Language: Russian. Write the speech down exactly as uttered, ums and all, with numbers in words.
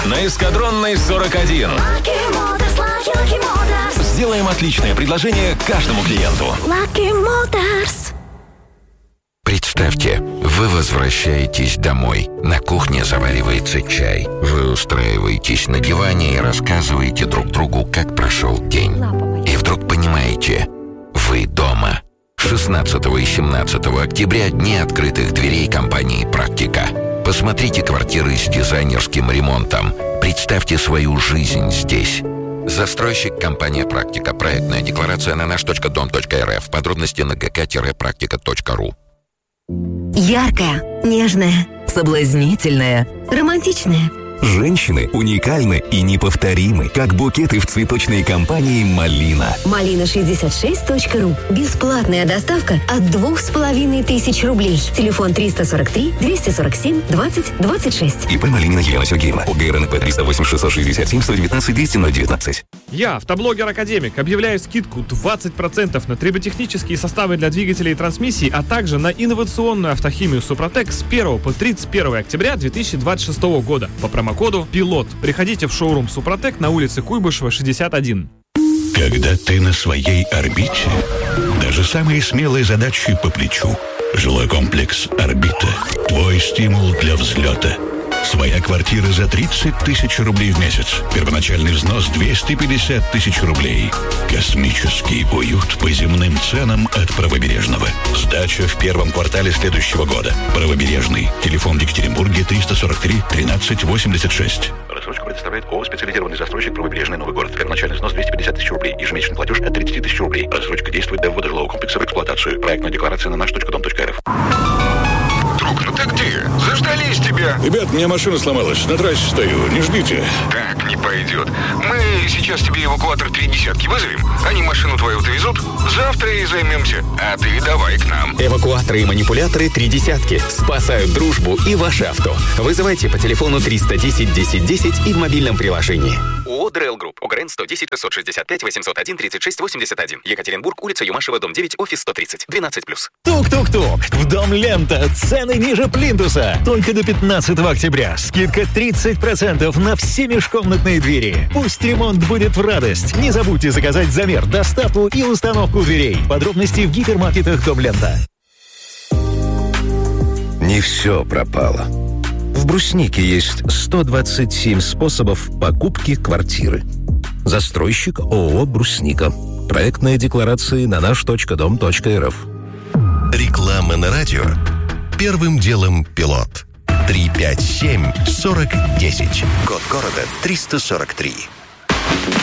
на Эскадронной сорок один. Lucky Motors, Lucky, Lucky Motors. Сделаем отличное предложение каждому клиенту. Lucky Motors. Представьте, вы возвращаетесь домой. На кухне заваривается чай. Вы устраиваетесь на диване и рассказываете друг другу, как прошел день. И вдруг понимаете, вы дома. шестнадцатого и семнадцатого октября дни открытых дверей компании «Практика». Посмотрите квартиры с дизайнерским ремонтом. Представьте свою жизнь здесь. Застройщик компания «Практика». Проектная декларация на наш точка дом точка эр эф. Подробности на гэ ка практика точка ру. Яркая, нежная, соблазнительная, романтичная. Женщины уникальны и неповторимы, как букеты в цветочной компании «Малина». малина шестьдесят шесть точка ру. Бесплатная доставка от двух с половиной тысяч рублей. Телефон триста сорок три двести сорок семь двадцать двадцать шесть. ИП Малинина Елена Сергеевна. ОГ РНП триста восемь шестьсот шестьдесят семь сто девятнадцать двести ноль девятнадцать. Я, автоблогер-академик, объявляю скидку двадцать процентов на триботехнические составы для двигателей и трансмиссий, а также на инновационную автохимию «Супротек» с первого по тридцать первого октября две тысячи двадцать шестого года по промокоду «Пилот». Приходите в шоурум «Супротек» на улице Куйбышева, шестьдесят один. Когда ты на своей орбите, даже самые смелые задачи по плечу. Жилой комплекс «Орбита» – твой стимул для взлета. Своя квартира за тридцать тысяч рублей в месяц. Первоначальный взнос двести пятьдесят тысяч рублей. Космический уют по земным ценам от Правобережного. Сдача в первом квартале следующего года. Правобережный. Телефон в Екатеринбурге триста сорок три тринадцать восемьдесят шесть. Рассрочку предоставляет ООО «Специализированный застройщик Правобережный Новый город». Первоначальный взнос двести пятьдесят тысяч рублей. Ежемесячный платеж от тридцать тысяч рублей. Рассрочка действует до ввода жилого комплекса в эксплуатацию. Проектная декларация на наш точка дом точка эр эф. Друг, ну ты где? Заждались тебя. Ребят, у меня машина сломалась. На трассе стою. Не ждите. Так не пойдет. Мы сейчас тебе эвакуатор три десятки вызовем. Они машину твою довезут. Завтра и займемся. А ты давай к нам. Эвакуаторы и манипуляторы три десятки. Спасают дружбу и ваше авто. Вызывайте по телефону триста десять десять десять и в мобильном приложении. ООО «ДРЭЛ Групп». ОГРН сто десять шестьсот шестьдесят пять восемьсот один тридцать шесть восемьдесят один. Екатеринбург, улица Юмашева, дом девять, офис сто тридцать. двенадцать плюс. Тук-тук-тук. В Дом Лента. Цены ниже плинтуса. Только до пятнадцатого октября. Скидка тридцать процентов на все межкомнатные двери. Пусть ремонт будет в радость. Не забудьте заказать замер, доставку и установку дверей. Подробности в гипермаркетах Дом Лента. Не все пропало. В Бруснике есть сто двадцать семь способов покупки квартиры. Застройщик ООО «Брусника». Проектная декларация на наш точка дом точка эр эф. Реклама на радио. Первым делом «Пилот». три пять семь сорок десять. Код города триста сорок три.